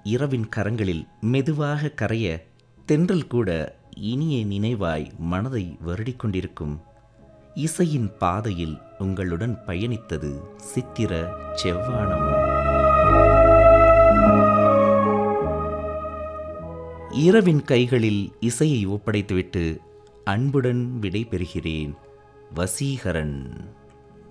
இரவின் கரங்களில் மெதுவாக கரைய தென்றல் கூட இனிய நினைவாய் மனதை வருடிக் கொண்டிருக்கும். இசையின் பாதையில் உங்களுடன் பயணித்தது சித்திர செவ்வானம். இரவின் கைகளில் இசையை ஒப்படைத்துவிட்டு அன்புடன் விடை பெறுகிறேன். வசீகரன்.